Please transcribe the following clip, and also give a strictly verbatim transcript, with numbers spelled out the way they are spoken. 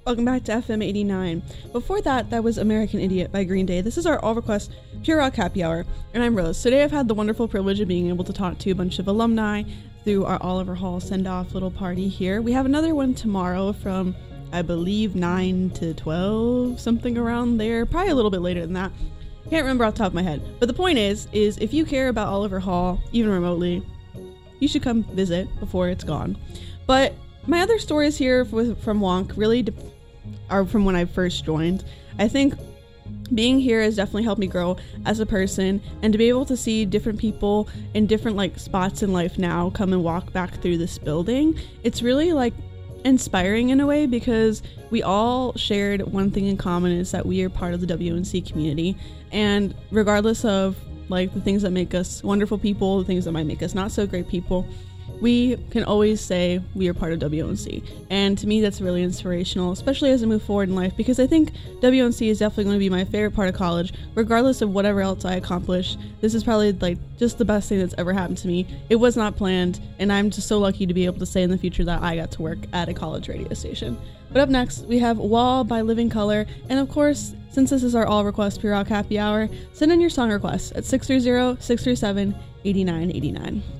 Welcome back to F M eighty-nine. Before that, that was American Idiot by Green Day. This is our All Request Pure Rock Happy Hour, and I'm Rose. Today I've had the wonderful privilege of being able to talk to a bunch of alumni through our Oliver Hall send-off little party here. We have another one tomorrow from, I believe, nine to twelve, something around there. Probably a little bit later than that. Can't remember off the top of my head. But the point is, is if you care about Oliver Hall, even remotely, you should come visit before it's gone. But my other stories here with, from Wonk really de- are from when I first joined. I think being here has definitely helped me grow as a person, and to be able to see different people in different like spots in life now come and walk back through this building, it's really like inspiring in a way, because we all shared one thing in common, is that we are part of the W N C community, and regardless of like the things that make us wonderful people, the things that might make us not so great people, we can always say we are part of W N C. And to me, that's really inspirational, especially as I move forward in life, because I think W N C is definitely going to be my favorite part of college, regardless of whatever else I accomplish. This is probably like just the best thing that's ever happened to me. It was not planned, and I'm just so lucky to be able to say in the future that I got to work at a college radio station. But up next, we have Wall by Living Colour, and of course, since this is our All Request Pure Rock Happy Hour, send in your song requests at six three zero, six three seven, eight nine eight nine.